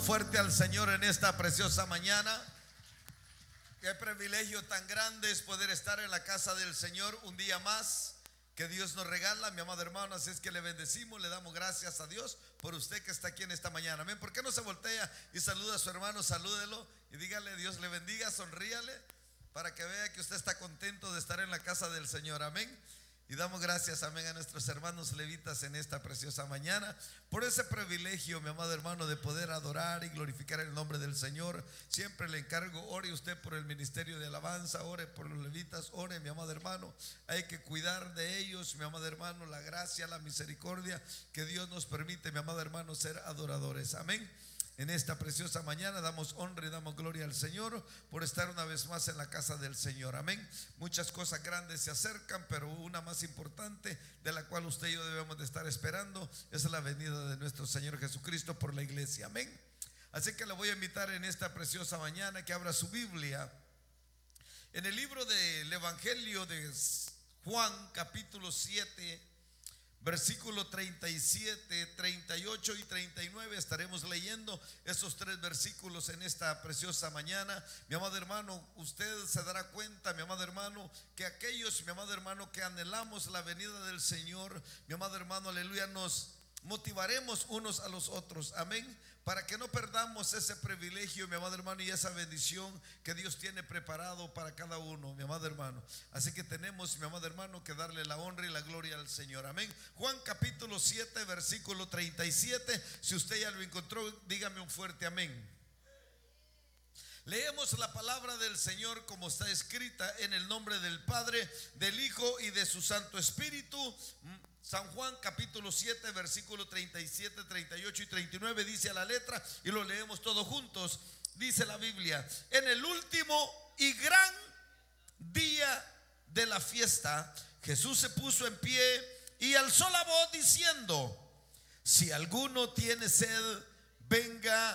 Fuerte al Señor en esta preciosa mañana. Qué privilegio tan grande es poder estar en la casa del Señor un día más que Dios nos regala, mi amado hermano. Así es que le bendecimos, le damos gracias a Dios por usted que está aquí en esta mañana. Amén. ¿Por qué no se voltea y saluda a su hermano? Salúdelo y dígale: Dios le bendiga, sonríale para que vea que usted está contento de estar en la casa del Señor. Amén. Y damos gracias, amén, a nuestros hermanos levitas en esta preciosa mañana por ese privilegio, mi amado hermano, de poder adorar y glorificar el nombre del Señor. Siempre le encargo, ore usted por el ministerio de alabanza, ore por los levitas, ore, mi amado hermano. Hay que cuidar de ellos, mi amado hermano, la gracia, la misericordia que Dios nos permite, mi amado hermano, ser adoradores. Amén. En esta preciosa mañana damos honra y damos gloria al Señor por estar una vez más en la casa del Señor. Amén. Muchas cosas grandes se acercan, pero una más importante, de la cual usted y yo debemos de estar esperando, es la venida de nuestro Señor Jesucristo por la iglesia. Amén. Así que le voy a invitar en esta preciosa mañana que abra su Biblia en el libro del Evangelio de Juan, capítulo 7, versículo 37, 38 y 39. Estaremos leyendo esos tres versículos en esta preciosa mañana. Mi amado hermano, usted se dará cuenta, mi amado hermano, que aquellos, mi amado hermano, que anhelamos la venida del Señor, mi amado hermano, aleluya, nos motivaremos unos a los otros. Amén. Para que no perdamos ese privilegio, mi amado hermano, y esa bendición que Dios tiene preparado para cada uno, mi amado hermano. Así que tenemos, mi amado hermano, que darle la honra y la gloria al Señor. Amén. Juan capítulo 7, versículo 37. Si usted ya lo encontró, dígame un fuerte amén. Leemos la palabra del Señor como está escrita en el nombre del Padre, del Hijo y de su Santo Espíritu. San Juan capítulo 7, versículo 37, 38 y 39 dice a la letra, y lo leemos todos juntos. Dice la Biblia: en el último y gran día de la fiesta, Jesús se puso en pie y alzó la voz diciendo: si alguno tiene sed, venga